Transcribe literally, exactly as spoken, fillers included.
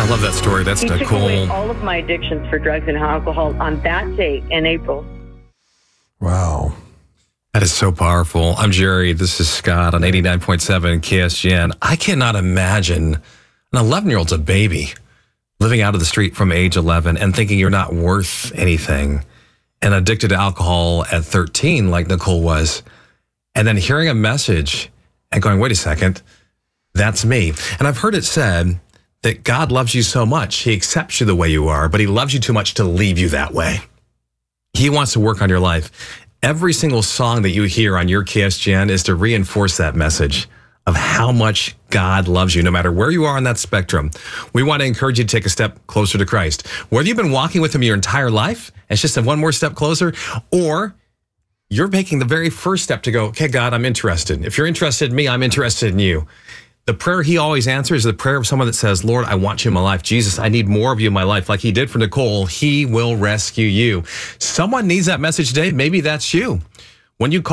love that story. That's He took away Nicole. all of my addictions for drugs and alcohol on that day in April. Wow. That is so powerful. I'm Jerry. This is Scott on eighty-nine point seven K S G N. I cannot imagine an eleven-year-old's a baby living out of the street from age eleven and thinking you're not worth anything and addicted to alcohol at thirteen like Nicole was. And then hearing a message and going, wait a second, that's me. And I've heard it said that God loves you so much. He accepts you the way you are, but he loves you too much to leave you that way. He wants to work on your life. Every single song that you hear on your K S G N is to reinforce that message of how much God loves you, no matter where you are on that spectrum. We want to encourage you to take a step closer to Christ. Whether you've been walking with him your entire life, it's just a one more step closer, or you're making the very first step to go, okay, God, I'm interested. If you're interested in me, I'm interested in you. The prayer he always answers is the prayer of someone that says, Lord, I want you in my life. Jesus, I need more of you in my life. Like he did for Nicole, he will rescue you. Someone needs that message today. Maybe that's you. When you call